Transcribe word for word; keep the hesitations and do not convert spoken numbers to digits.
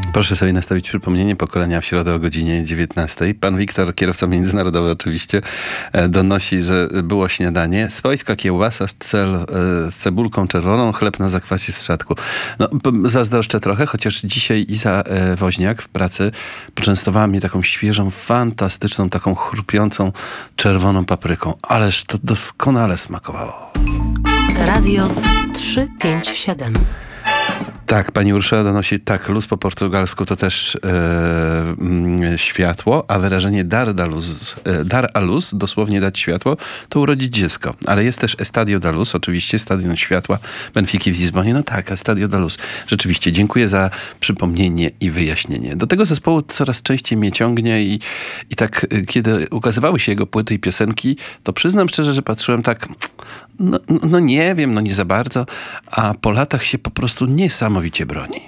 Proszę sobie nastawić przypomnienie pokolenia w środę o godzinie dziewiętnastej. Pan Wiktor, kierowca międzynarodowy oczywiście, donosi, że było śniadanie. Swojska kiełbasa z, cel, z cebulką czerwoną, chleb na zakwasie z szatku. No, zazdroszczę trochę, chociaż dzisiaj Iza Woźniak w pracy poczęstowała mnie taką świeżą, fantastyczną, taką chrupiącą, czerwoną papryką. Ależ to doskonale smakowało. Radio trzysta pięćdziesiąt siedem. Tak, pani Urszula donosi, tak, luz po portugalsku to też e, mm, światło, a wyrażenie dar, da luz, e, dar a luz, dosłownie dać światło, to urodzić dziecko. Ale jest też Estadio da Luz, oczywiście, Stadion Światła Benfiki w Lizbonie. No tak, Estadio da Luz. Rzeczywiście, dziękuję za przypomnienie i wyjaśnienie. Do tego zespołu coraz częściej mnie ciągnie i, i tak, kiedy ukazywały się jego płyty i piosenki, to przyznam szczerze, że patrzyłem tak, no, no nie wiem, no nie za bardzo, a po latach się po prostu niesamowicie broni.